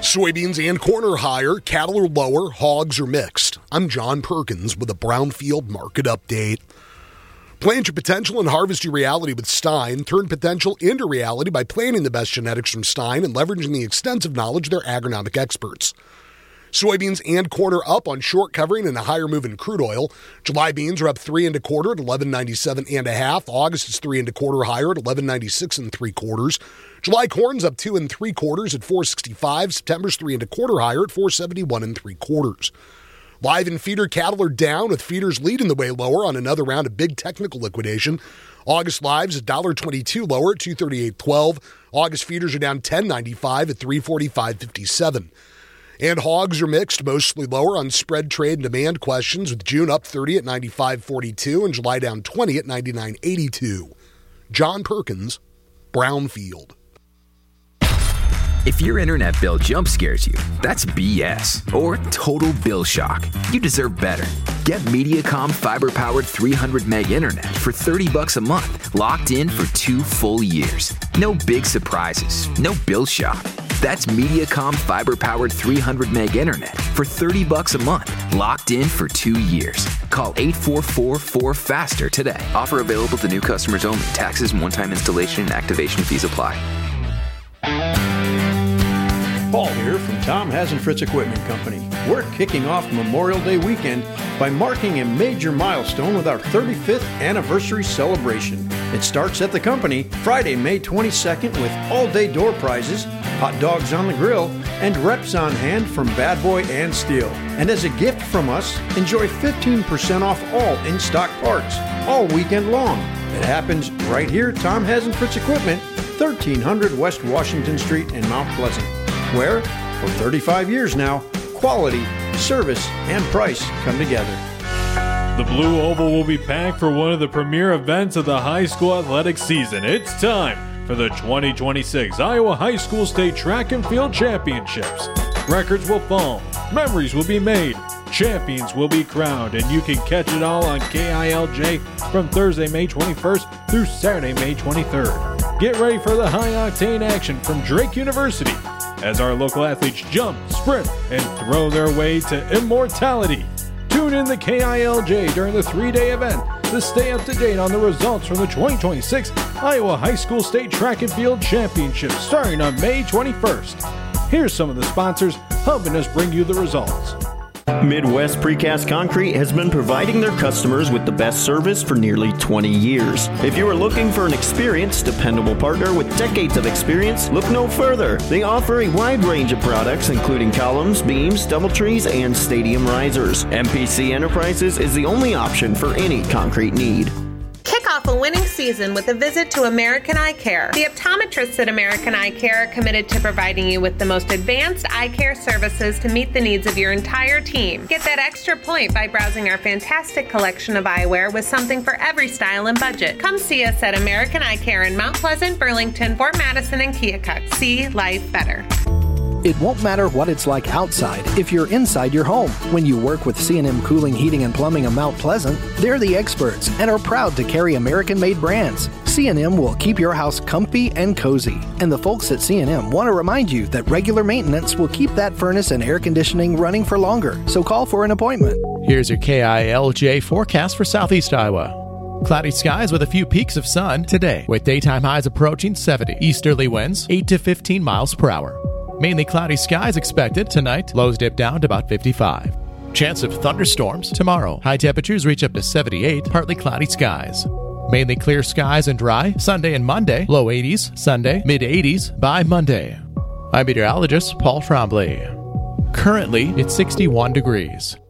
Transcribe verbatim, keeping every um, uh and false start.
Soybeans and corn are higher, cattle are lower, hogs are mixed. I'm John Perkins with a Brownfield Market Update. Plant your potential and harvest your reality with Stein. Turn potential into reality by planting the best genetics from Stein and leveraging the extensive knowledge of their agronomic experts. Soybeans and corn are up on short covering and a higher move in crude oil. July beans are up three and a quarter at eleven ninety-seven and a half. August is three and a quarter higher at eleven ninety-six and three quarters. July corn's up two and three quarters at four sixty-five. September's three and a quarter higher at four seventy-one and three quarters. Live and feeder cattle are down, with feeders leading the way lower on another round of big technical liquidation. August lives one dollar twenty-two lower at two thirty-eight twelve. August feeders are down ten ninety-five at three forty-five fifty-seven. And hogs are mixed, mostly lower on spread trade and demand questions, with June up thirty at ninety-five forty-two and July down twenty at ninety-nine eighty-two. John Perkins, Brownfield. If your internet bill jump scares you, that's B S or total bill shock. You deserve better. Get Mediacom fiber-powered three hundred meg internet for thirty bucks a month, locked in for two full years. No big surprises, no bill shock. That's Mediacom fiber-powered three hundred meg internet for thirty bucks a month, locked in for two years. Call eight four four four FASTER today. Offer available to new customers only. Taxes and one-time installation and activation fees apply. Paul here from Tom Hasenfritz Equipment Company. We're kicking off Memorial Day weekend by marking a major milestone with our thirty-fifth anniversary celebration. It starts at the company Friday, May twenty-second with all-day door prizes, hot dogs on the grill, and reps on hand from Bad Boy and Steel. And as a gift from us, enjoy fifteen percent off all in-stock parts all weekend long. It happens right here at Tom Hasenfritz Equipment, thirteen hundred West Washington Street in Mount Pleasant, where, for thirty-five years now, quality, service, and price come together. The Blue Oval will be packed for one of the premier events of the high school athletic season. It's time for the twenty twenty-six Iowa High School State Track and Field Championships. Records will fall, memories will be made, champions will be crowned, and you can catch it all on K I L J from Thursday, May twenty-first through Saturday, May twenty-third. Get ready for the high-octane action from Drake University as our local athletes jump, sprint, and throw their way to immortality. Tune in to K I L J during the three-day event to stay up to date on the results from the twenty twenty-six Iowa High School State Track and Field Championships starting on May twenty-first. Here's some of the sponsors helping us bring you the results. Midwest Precast Concrete has been providing their customers with the best service for nearly twenty years. If you are looking for an experienced, dependable partner with decades of experience, look no further. They offer a wide range of products, including columns, beams, doubletrees, and stadium risers. M P C Enterprises is the only option for any concrete need. Kick off a winning season with a visit to American Eye Care. The optometrists at American Eye Care are committed to providing you with the most advanced eye care services to meet the needs of your entire team. Get that extra point by browsing our fantastic collection of eyewear with something for every style and budget. Come see us at American Eye Care in Mount Pleasant, Burlington, Fort Madison, and Keokuk. See life better. It won't matter what it's like outside if you're inside your home. When you work with C and M Cooling, Heating, and Plumbing of Mount Pleasant, they're the experts and are proud to carry American-made brands. C and M will keep your house comfy and cozy. And the folks at C and M want to remind you that regular maintenance will keep that furnace and air conditioning running for longer. So call for an appointment. Here's your K I L J forecast for Southeast Iowa. Cloudy skies with a few peaks of sun today, with daytime highs approaching seventy. Easterly winds eight to fifteen miles per hour. Mainly cloudy skies expected tonight. Lows dip down to about fifty-five. Chance of thunderstorms tomorrow. High temperatures reach up to seventy-eight. Partly cloudy skies. Mainly clear skies and dry. Sunday and Monday. Low eighties. Sunday. Mid eighties by Monday. I'm meteorologist Paul Trombley. Currently, it's sixty-one degrees.